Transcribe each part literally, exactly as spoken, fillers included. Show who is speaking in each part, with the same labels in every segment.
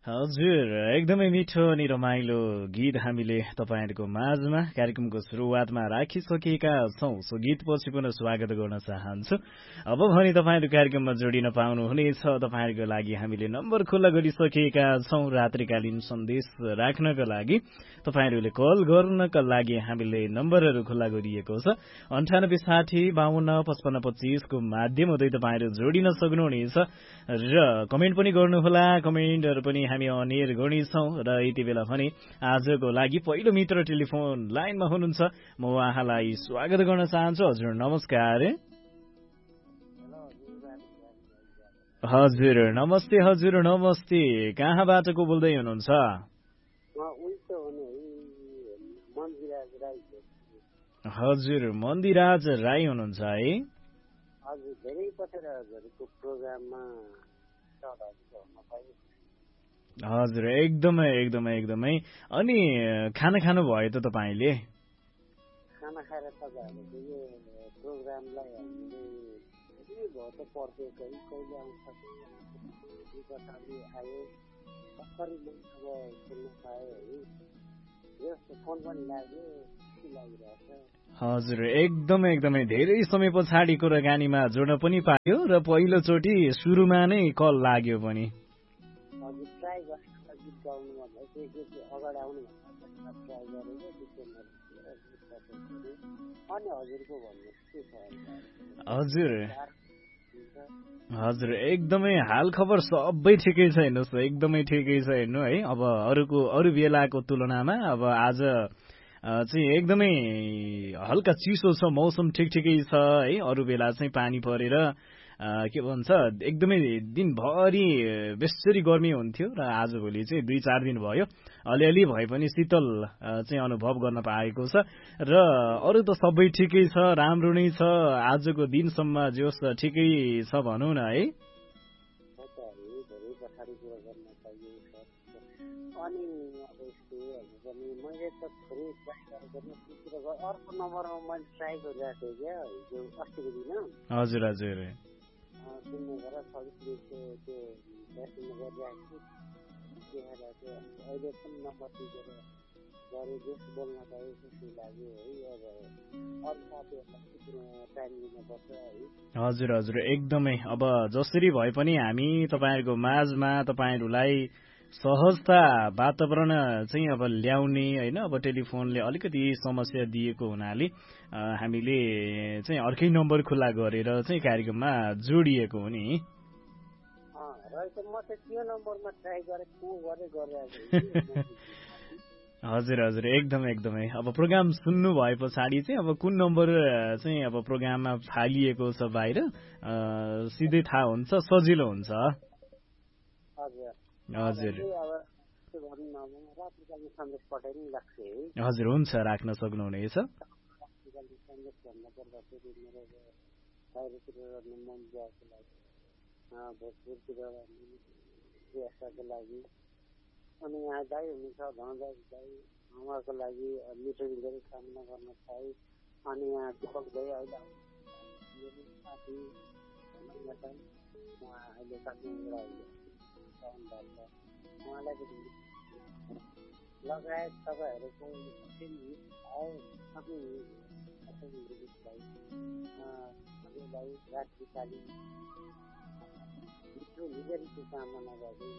Speaker 1: हजुर, एकदमै मिठो अनि रमाइलो गीत हामीले तपाईहरुको माझमा कार्यक्रमको सुरुवातमा राखिसकेका छौं। सो गीतपछि पुनः स्वागत गर्न चाहन्छु। अब भने तपाईहरु कार्यक्रममा जोडिन पाउनुहुनेछ। तपाईहरुको लागि हामीले नम्बर खुल्ला गरिसकेका छौं। रात्रिकालीन सन्देश राख्नका लागि तपाईहरुले कल गर्नका लागि हामीले नम्बरहरु खुल्ला गरिएको छ। अन्ठानब्बे साठी बाउन्न पचपन्न पच्चीस को माध्यम हुँदै तपाईहरु जोडिन सक्नुहुनेछ र कमेन्ट पनि गर्नुहोला। कमेन्टहरु पनि हामी अनियर गर्नेछौं र यति बेला भने आजको लागि पहिलो मित्र टेलिफोन लाइनमा हुनुहुन्छ। म उहाँलाई स्वागत गर्न चाहन्छु। हजुर नमस्कार। हजुर नमस्ते। हजुर नमस्ते। कहाँबाट को बोल्दै हुनुहुन्छ? हजुर मन्दिराज राई हुनुहुन्छ है?
Speaker 2: हजुर धेरै पछाडि हजुरको प्रोग्राममा
Speaker 1: हजुर एकदमै एकदमै एकदमै। अनि खाना खानु भयो त तपाईले?
Speaker 2: खाना खाएर तपाईहरुको यो प्रोग्रामलाई हामीले के भयो त पर्दै गई कहिले आउँछ यो कथाले आयो कसरी अब सुन्न पाए है यो फोन पनि लाग्यो के लागिरहेछ।
Speaker 1: हजुर एकदमै एकदमै धेरै समय पछाडि कुराकानीमा जोड्न पनि पायो र पहिलो चोटि सुरुमा नै कल लाग्यो पनि।
Speaker 2: हजुर ट्राई गरेर गीत गाउनु भन्दा के के अगाडि आउनु भन्दा ट्राई गरेर अनि हजुरको भन्नु के छ?
Speaker 1: हजुर हजुर एकदमै हाल खबर सबै ठिकै छ हेर्नुहोस्, एकदमै ठिकै छ हेर्नु है। अब अरूको अरू बेलाको तुलनामा अब आज चाहिँ एकदमै हल्का चिसो छ, मौसम ठिक ठिकै छ है। अरू बेला चाहिँ पानी परेर के भन्छ एकदमै दिनभरि बेसरी गर्मी हुन्थ्यो र आजभोलि चाहिँ दुई चार दिन भयो अलिअलि भए पनि शीतल चाहिँ अनुभव गर्न पाएको छ र अरू त सबै ठिकै छ, राम्रो नै छ। आजको दिनसम्म जोस् ठिकै छ भनौँ न है।
Speaker 2: अनि अब यस्तो भने मैले त थोरै ट्राई गरेर अर्को नम्बरमा मैले ट्राई गरिरहेको थिएँ क्या हिजो अस्तिको दिन।
Speaker 1: हजुर हजुर
Speaker 2: सुन्ने गरेर सजिलो त्यो ब्याटिङ गरिरहेको छु अहिले पनि नम्बर टिपेर गरे जस बोल्न पाएँ खुसी लाग्यो है। अब अरू साथीहरूलाई टाइम दिनुपर्छ है।
Speaker 1: हजुर हजुर एकदमै। अब जसरी भए पनि हामी तपाईहरुको माझमा तपाईहरुलाई सहजता वातावरण चाहिँ अब ल्याउने हैन। अब टेलिफोनले अलिकति समस्या दिएको हुनाले हामीले चाहिँ अर्कै नम्बर खुल्ला गरेर चाहिँ कार्यक्रममा जोडिएको हो नि। हजुर हजुर एकदमै एकदमै। अब प्रोग्राम सुन्नु भए पछाडि चाहिँ अब कुन नम्बर चाहिँ अब प्रोग्राममा फालिएको छ बाहिर सिधै थाहा हुन्छ, सजिलो हुन्छ। हजुर हजुर हुन्छ, राख्न सक्नुहुनेछ।
Speaker 2: अनि यहाँ दाई हुनुहुन्छ धनदाई दाई उहाँको लागि मिठो धेरै सामना गर्न पाएँ। अनि यहाँ दिपक दाई अहिले मेरो साथी उहाँ अहिले काठमाडौँ उहाँलाई लगायत तपाईँहरूको रात्रिकालीन मिठो निजरीको कामना गर्दै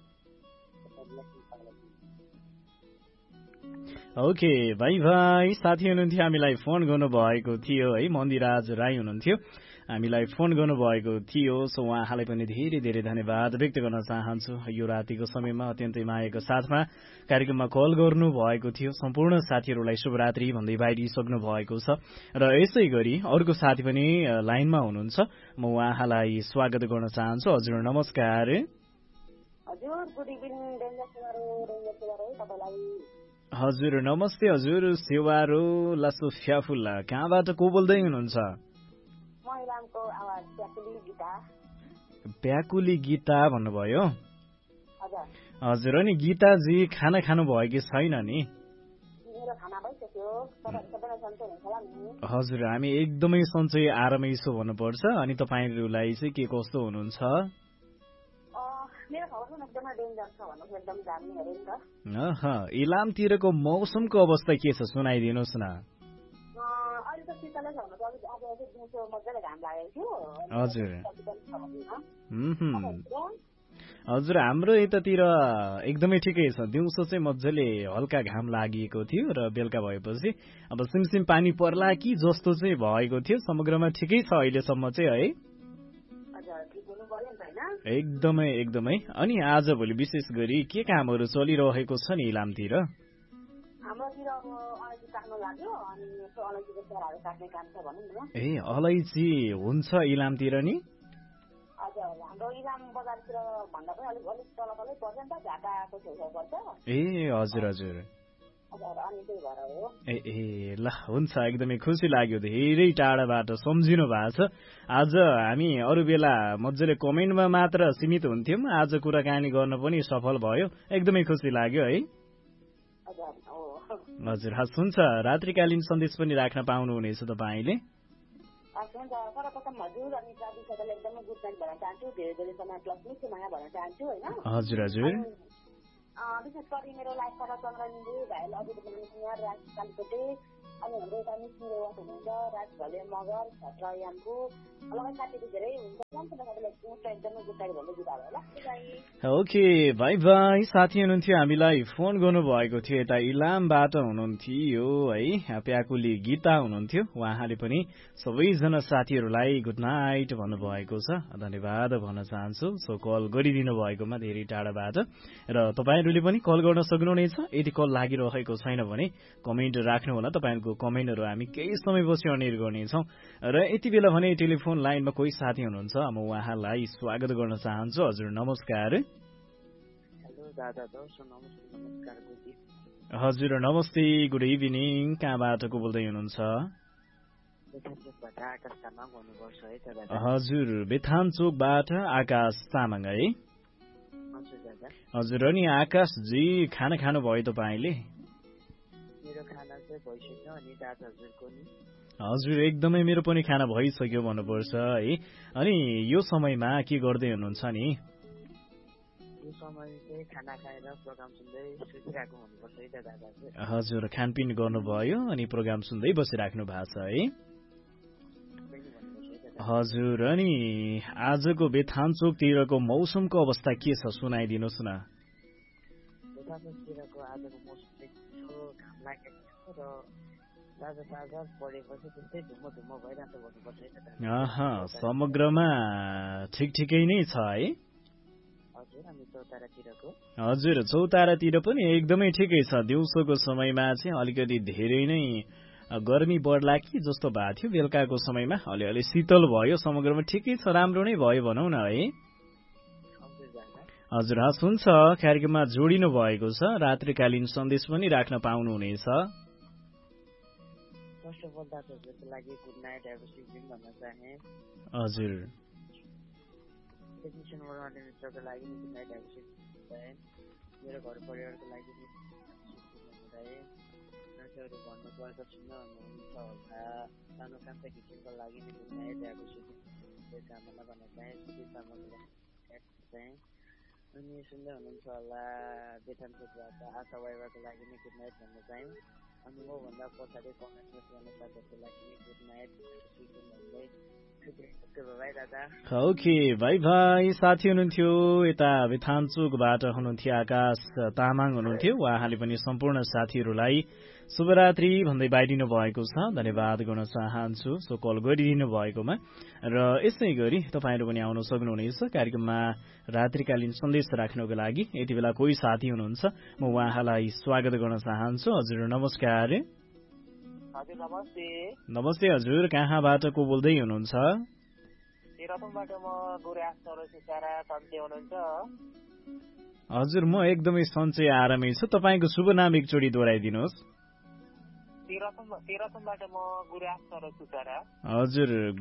Speaker 1: ओके भाइ भाइ साथी हुनुहुन्थ्यो, हामीलाई फोन गर्नुभएको थियो है। मन्दिराज राई हुनुहुन्थ्यो, हामीलाई फोन गर्नुभएको थियो। सो उहाँलाई पनि धेरै धेरै धन्यवाद व्यक्त गर्न चाहन्छु। यो रातिको समयमा अत्यन्तै मायाको साथमा कार्यक्रममा कल गर्नु भएको थियो। सम्पूर्ण साथीहरूलाई शुभरात्रि भन्दै बाहिरिसक्नु भएको छ र यसै गरी अर्को साथी पनि लाइनमा हुनुहुन्छ। म उहाँलाई स्वागत गर्न चाहन्छु। हजुर नमस्कार।
Speaker 3: हजुर गुड इभिनिङ डेन्जर सेवारो डेन्जर सेवारो तपाईलाई।
Speaker 1: हजुर नमस्ते। हजुर सेवारो लासो फ्याफुल्ला कहाँबाट को बोल्दै हुनुहुन्छ?
Speaker 3: म इलामको आवाज प्याकुली गीता।
Speaker 1: प्याकुली गीता भन्नुभयो?
Speaker 3: हजुर
Speaker 1: हजुर। अनि गीताजी खाना खानु भयो कि छैन नि?
Speaker 3: मेरो खाना भइसक्यो। तपाईहरु सबैलाई सन्चै हुनुहुन्छ होला नि?
Speaker 1: हजुर हामी एकदमै सन्चै आरामै छु भन्नुपर्छ। अनि तपाईहरुलाई चाहिँ के कस्तो हुनुहुन्छ?
Speaker 3: मेरो खबर पनि एकदमै डेन्जर छ भन्नु एकदम जान्ने अरे नि त
Speaker 1: अह इलामतिरको मौसमको अवस्था के छ सुनाइदिनुहोस् न
Speaker 3: अहिले त शीतलै छ भने चाहिँ आज आज दिउँसो मजाले घाम लागेको थियो
Speaker 1: हजुर हजुर हाम्रो यतातिर एकदमै ठिकै छ दिउँसो चाहिँ मजाले हल्का घाम लागेको थियो र बेलुका भएपछि अब सिमसिम पानी पर्ला कि जस्तो चाहिँ भएको थियो समग्रमा ठिकै छ अहिलेसम्म चाहिँ है एकदमै एकदमै अनि आजभोलि विशेष गरी के कामहरू चलिरहेको छ नि इलामतिर ए अलैँची हुन्छ इलामतिर नि ए हजुर हजुर ए ए ल हुन्छ एकदमै खुसी लाग्यो धेरै टाढाबाट सम्झिनु भएको छ आज हामी अरू बेला मजाले कमेन्टमा मात्र सीमित हुन्थ्यौँ आज कुराकानी गर्न पनि सफल भयो एकदमै खुसी लाग्यो है हजुर हस् हुन्छ रात्रिकालीन सन्देश पनि राख्न पाउनुहुनेछ तपाईँले हजुर हजुर
Speaker 3: विशेष गरी मेरो लाइफ सभा चन्द्रनिधि भाइले अघि कुमार राज कालीकोटे अनि हाम्रो यता मिसिरो हुनुहुन्छ राज भले मगर छत्रयामको लगायत साथीहरू धेरै हुन्छ एकदमै गुड्डाई भन्दै गुडा होला
Speaker 1: ओके बाई बाई साथी हुनुहुन्थ्यो हामीलाई फोन गर्नुभएको थियो यता इलामबाट हुनुहुन्थ्यो है प्याकुली गीता हुनुहुन्थ्यो उहाँले पनि सबैजना साथीहरूलाई गुड नाइट भन्नुभएको छ धन्यवाद भन्न चाहन्छु सो कल गरिदिनु भएकोमा धेरै टाढाबाट र तपाईँहरूले पनि कल गर्न सक्नुहुनेछ यदि कल लागिरहेको छैन भने कमेन्ट राख्नुहोला तपाईँहरूको कमेन्टहरू हामी केही समयपछि अनिर गर्नेछौँ र यति बेला भने टेलिफोन लाइनमा कोही साथी हुनुहुन्छ म उहाँलाई स्वागत गर्न चाहन्छु हजुर नमस्कार हजुर नमस्ते गुड इभिनिङ कहाँबाट को बोल्दै हुनुहुन्छ हजुर बेथान चोकबाट आकाश तामाङ है हजुर अनि आकाशजी खाना खानुभयो तपाईँले हजुर एकदमै मेरो पनि खाना भइसक्यो भन्नुपर्छ है अनि यो समयमा के गर्दै हुनुहुन्छ नि हजुर खानपिन गर्नुभयो अनि प्रोग्राम सुन्दै बसिराख्नु भएको छ है हजुर अनि आजको बेथानचोकतिरको मौसमको अवस्था के छ सुनाइदिनुहोस् न समग्रमा ठिक ठिकै नै छ है हजुर चौतारातिर पनि एकदमै ठिकै छ दिउँसोको समयमा चाहिँ अलिकति धेरै नै गर्मी बढ्ला कि जस्तो भएको थियो बेलुकाको समयमा अलिअलि शीतल भयो समग्रमा ठिकै छ राम्रो नै भयो भनौँ न है हजुर हस् हुन्छ कार्यक्रममा जोडिनु भएको छ रात्रिकालीन सन्देश पनि राख्न पाउनुहुनेछ हजुर मेरो घर परिवारको लागि भन्नुपर्छ हुनुहुन्छ होला सानो कान्छा किसिमको लागि कामना भन्न चाहे अनि सुन्दै हुनुहुन्छ होला बेथानचोकबाट आशा वाइवाको लागि नै गुड नाइट भन्न चाहौँ अनि मभन्दा पछाडि कमेन्ट गर्ने साथीहरूको लागि गुड नाइट भन्दै ओके बाई बाई साथी हुनुहुन्थ्यो यता बेथानचोकबाट हुनुहुन्थ्यो आकाश तामाङ हुनुहुन्थ्यो उहाँले पनि सम्पूर्ण साथीहरूलाई शुभरात्रि भन्दै बाइदिनु भएको छ धन्यवाद गर्न चाहन्छु सो कल गरिदिनु भएकोमा र यसै गरी तपाईँहरू पनि आउन सक्नुहुनेछ कार्यक्रममा रात्रिकालीन सन्देश राख्नको लागि यति बेला कोही साथी हुनुहुन्छ म उहाँलाई स्वागत गर्न चाहन्छु हजुर नमस्कार
Speaker 2: हजुर नमस्ते
Speaker 1: नमस्ते हजुर कहाँबाट को बोल्दै हुनुहुन्छ हजुर म एकदमै सन्चै आरामै छु तपाईँको शुभ नाम एकचोटि दोहोऱ्याइदिनुहोस्
Speaker 2: तेह्रथुमबाट म गुरुआस सरोज सुचारा
Speaker 1: हजुर